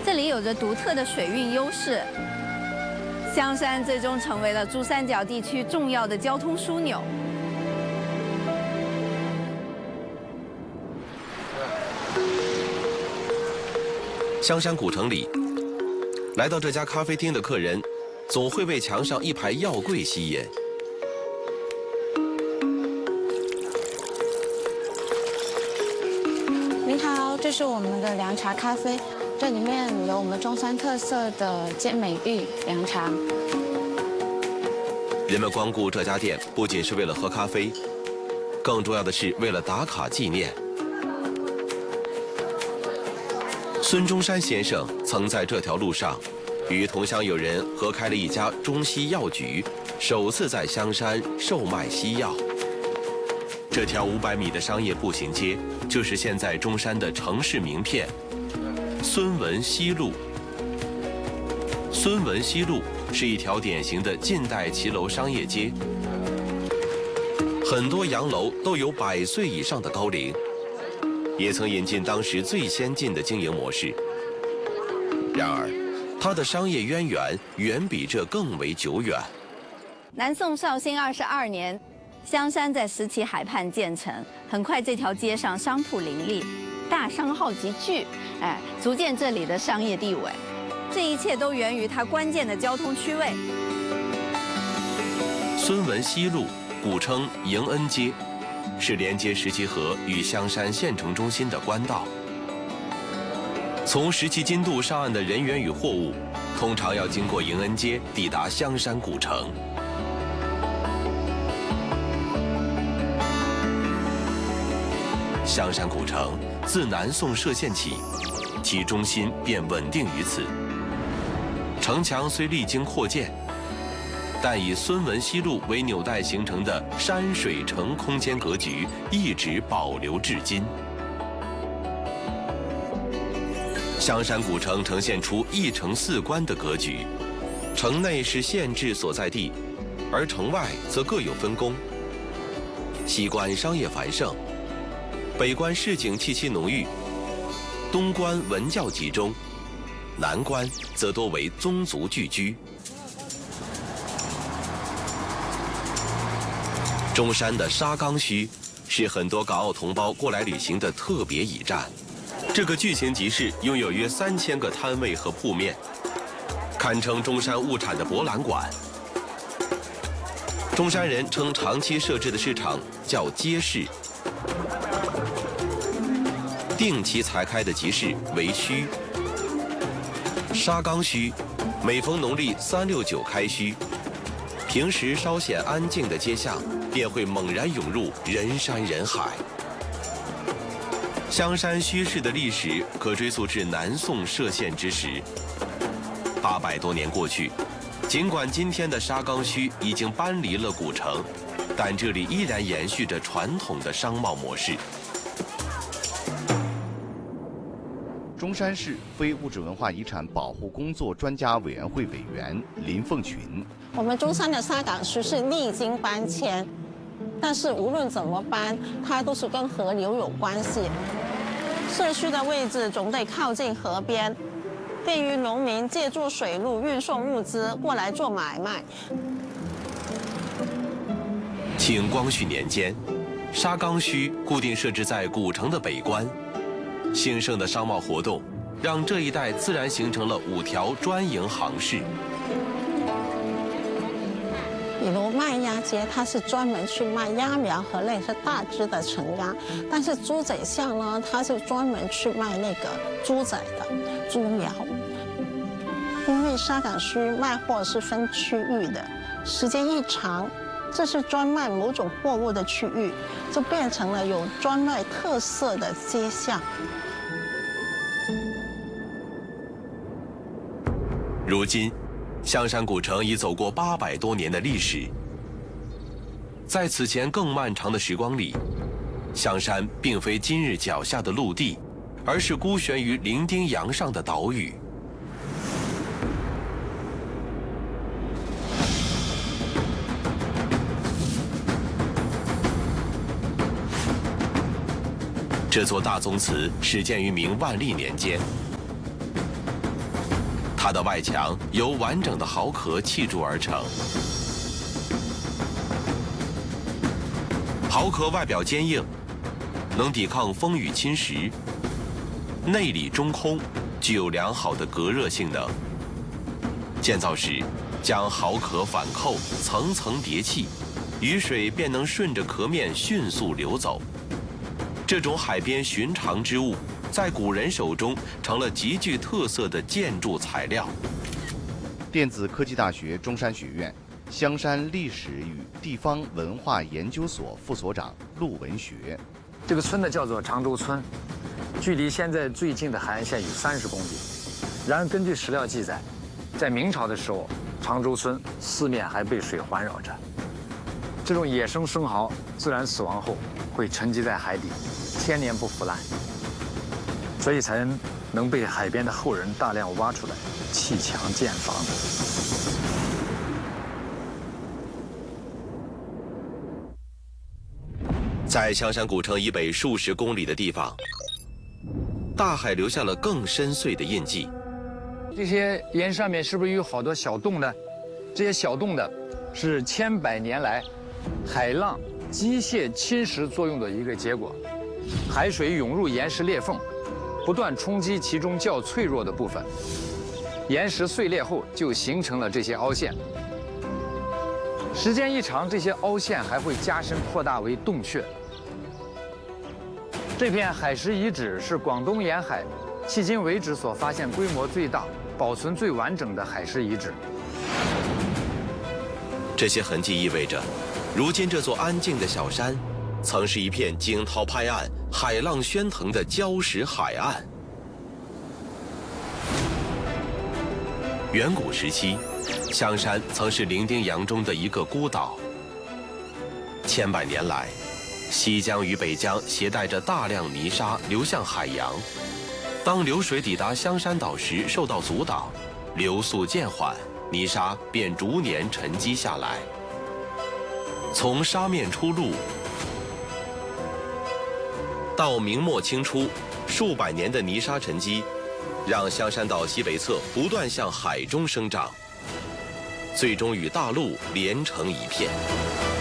这里有着独特的水运优势。香山最终成为了珠三角地区重要的交通枢纽。 香山古城里，来到这家咖啡厅的客人，总会被墙上一排药柜吸引。 你好，这是我们的凉茶咖啡。 这里面有我们中山特色的健美玉凉茶。 人们光顾这家店，不仅是为了喝咖啡，更重要的是为了打卡纪念。孙中山先生曾在这条路上，与同乡友人合开了一家中西药局，首次在香山售卖西药。这条500米的商业步行街，就是现在中山的城市名片。 孙文西路。孙文西路是一条典型的近代骑楼商业街，很多洋楼都有100岁以上的高龄，也曾引进当时最先进的经营模式。然而，它的商业渊源远比这更为久远。 南宋绍兴22年，香山在石岐海畔建成，很快这条街上商铺林立，大商号集聚。 足见这里的商业地位，这一切都源于它关键的交通区位。 孙文西路，古称迎恩街，是连接石岐河与香山县城中心的官道。从石岐津渡上岸的人员与货物，通常要经过迎恩街抵达香山古城。香山古城自南宋设县起，其中心便稳定于此。城墙虽历经扩建，但以孙文西路为纽带形成的山水城空间格局一直保留至今。香山古城呈现出一城四关的格局，城内是县治所在地，而城外则各有分工。西关商业繁盛，北关市井气息浓郁，东关文教集中，南关则多为宗族聚居。中山的沙冈墟是很多港澳同胞过来旅行的特别驿站。这个巨型集市拥有约3000个摊位和铺面，堪称中山物产的博览馆。中山人称长期设置的市场叫街市，定期才开的集市为墟。沙冈墟每逢农历3、6、9开墟，平时稍显安静的街巷便会猛然涌入人山人海。香山墟市的历史可追溯至南宋设县之时，800多年过去，尽管今天的沙冈墟已经搬离了古城，但这里依然延续着传统的商贸模式。 中山市非物质文化遗产保护工作专家委员会委员林凤群： 我们中山的沙港墟是历经搬迁，但是无论怎么搬，它都是跟河流有关系。社区的位置总得靠近河边，便于农民借助水路运送物资过来做买卖。 清光绪年间，沙冈墟固定设置在古城的北关。兴盛的商贸活动，让这一带自然形成了5条专营行市。 比如卖鸭街，它是专门去卖鸭苗和类似大只的成鸭；但是猪仔巷呢，它是专门去卖那个猪仔的猪苗。因为沙港墟卖货是分区域的，时间一长，这是专卖某种货物的区域，就变成了有专卖特色的街巷。 如今，香山古城已走过800多年的历史。在此前更漫长的时光里，香山并非今日脚下的陆地，而是孤悬于伶仃洋上的岛屿。这座大宗祠始建于明万历年间。 它的外墙由完整的壕壳砌筑而成。壕壳外表坚硬，能抵抗风雨侵蚀，内里中空，具有良好的隔热性能。建造时，将壕壳反扣，层层叠砌，雨水便能顺着壳面迅速流走。这种海边寻常之物，在古人手中成了极具特色的建筑材料。 电子科技大学中山学院香山历史与地方文化研究所副所长陆文学。 这个村呢叫做常州村，距离现在最近的海岸线有30公里。然而根据史料记载，在明朝的时候，常州村四面还被水环绕着。这种野生生蚝自然死亡后会沉积在海底，千年不腐烂，所以才能被海边的后人大量挖出来砌墙建房。 在香山古城以北数十公里的地方，大海留下了更深邃的印记。 这些岩上面是不是有好多小洞呢？这些小洞呢，是千百年来海浪机械侵蚀作用的一个结果。海水涌入岩石裂缝，不断冲击其中较脆弱的部分，岩石碎裂后就形成了这些凹陷。时间一长，这些凹陷还会加深扩大为洞穴。这片海蚀遗址是广东沿海迄今为止所发现规模最大、保存最完整的海蚀遗址。 这些痕迹意味着，如今这座安静的小山，曾是一片惊涛拍岸、海浪喧腾的礁石海岸。远古时期，香山曾是伶仃洋中的一个孤岛。千百年来，西江与北江携带着大量泥沙流向海洋。当流水抵达香山岛时，受到阻挡，流速渐缓，泥沙便逐年沉积下来。从沙面出陆到明末清初，数百年的泥沙沉积，让香山岛西北侧不断向海中生长，最终与大陆连成一片。